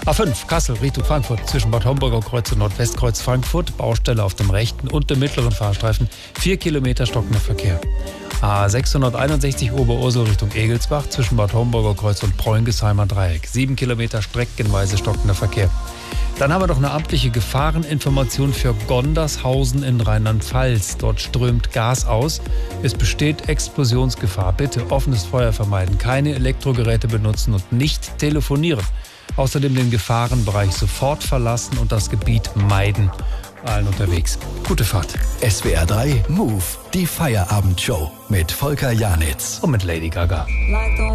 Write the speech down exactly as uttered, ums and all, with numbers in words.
A fünf, Kassel, Richtung Frankfurt, zwischen Bad Homburger Kreuz und Nordwestkreuz Frankfurt, Baustelle auf dem rechten und dem mittleren Fahrstreifen, vier Kilometer stockender Verkehr. A sechshunderteinundsechzig Oberursel Richtung Egelsbach, zwischen Bad Homburger Kreuz und Preungesheimer Dreieck, sieben Kilometer streckenweise stockender Verkehr. Dann haben wir noch eine amtliche Gefahreninformation für Gondershausen in Rheinland-Pfalz. Dort strömt Gas aus. Es besteht Explosionsgefahr. Bitte offenes Feuer vermeiden, keine Elektrogeräte benutzen und nicht telefonieren. Außerdem den Gefahrenbereich sofort verlassen und das Gebiet meiden. Allen unterwegs. Gute Fahrt. S W R drei Move, die Feierabendshow mit Volker Janitz Und mit Lady Gaga.